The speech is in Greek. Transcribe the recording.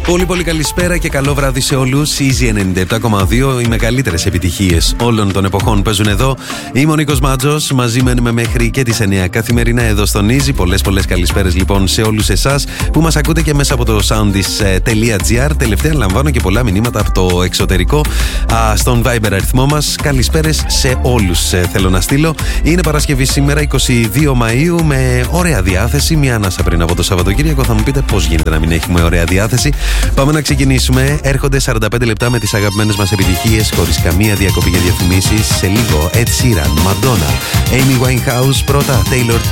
Πολύ καλησπέρα και καλό βράδυ σε όλους. Easy 97,2. Οι μεγαλύτερες επιτυχίες όλων των εποχών παίζουν εδώ. Είμαι ο Νίκος Μάτζος. Μαζί μένουμε μέχρι και τις 9 καθημερινά εδώ στον Easy. Πολλές καλησπέρες λοιπόν σε όλους εσάς που μας ακούτε και μέσα από το soundis.gr. Τελευταία λαμβάνω και πολλά μηνύματα από το εξωτερικό στον Viber αριθμό μας. Καλησπέρες σε όλους θέλω να στείλω. Είναι Παρασκευή σήμερα 22 Μαΐου με ωραία διάθεση. Μια ανάσα πριν από το Σαββατοκύριακο. Θα μου πείτε πώς γίνεται να μην έχουμε ωραία διάθεση. Πάμε να ξεκινήσουμε. Έρχονται 45 λεπτά με τις αγαπημένες μας επιτυχίες χωρίς καμία διακοπή για διαφημίσεις. Σε λίγο Ed Sheeran, Madonna, Amy Winehouse, πρώτα Taylor